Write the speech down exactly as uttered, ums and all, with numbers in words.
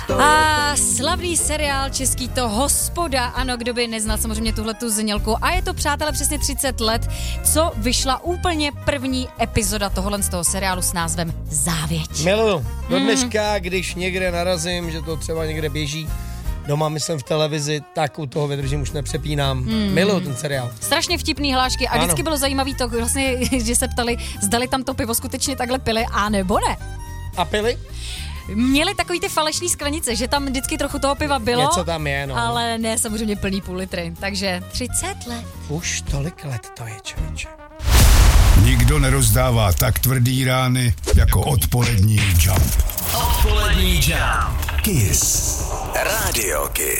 A slavný seriál český to Hospoda, ano, kdo by neznal samozřejmě tuhletu znělku. A je to, přátelé, přesně třicet let, co vyšla úplně první epizoda tohohle z toho seriálu s názvem Závěť. Miluju. Do dneška, hmm. když někde narazím, že to třeba někde běží, doma myslím v televizi, tak u toho vydržím, už nepřepínám. Hmm. Miluju ten seriál. Strašně vtipný hlášky a ano. Vždycky bylo zajímavé to, vlastně, že se ptali, zdali tam to pivo skutečně takhle pili, a nebo ne. A pili? Měli takový ty falešný sklenice, že tam vždycky trochu toho piva bylo. Něco tam je, no. Ale ne samozřejmě plný půl litry, takže třicet let. Už tolik let to je, člověče. Nikdo nerozdává tak tvrdý rány jako odpolední Jump. Odpolední Jump. Kiss. Radio Kiss.